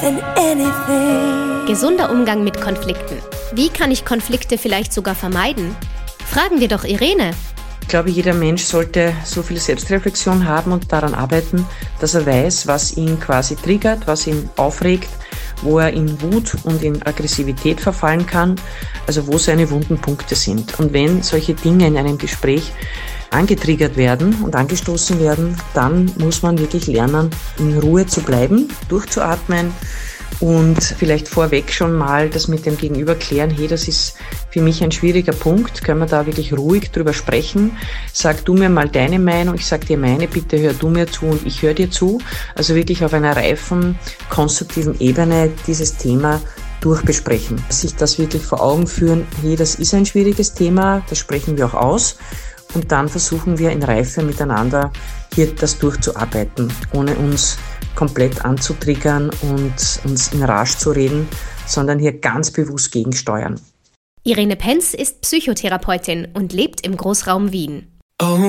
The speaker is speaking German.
Gesunder Umgang mit Konflikten. Wie kann ich Konflikte vielleicht sogar vermeiden? Fragen wir doch Irene. Ich glaube, jeder Mensch sollte so viel Selbstreflexion haben und daran arbeiten, dass er weiß, was ihn quasi triggert, was ihn aufregt, wo er in Wut und in Aggressivität verfallen kann, also wo seine wunden Punkte sind. Und wenn solche Dinge in einem Gespräch angetriggert werden und angestoßen werden, dann muss man wirklich lernen, in Ruhe zu bleiben, durchzuatmen und vielleicht vorweg schon mal das mit dem Gegenüber klären, hey, das ist für mich ein schwieriger Punkt, können wir da wirklich ruhig drüber sprechen, sag du mir mal deine Meinung, ich sag dir meine, bitte hör du mir zu und ich höre dir zu, also wirklich auf einer reifen, konstruktiven Ebene dieses Thema durchbesprechen, sich das wirklich vor Augen führen, hey, das ist ein schwieriges Thema, das sprechen wir auch aus und dann versuchen wir in Reife miteinander hier das durchzuarbeiten, ohne uns komplett anzutriggern und uns in Rage zu reden, sondern hier ganz bewusst gegensteuern. Irene Penz ist Psychotherapeutin und lebt im Großraum Wien.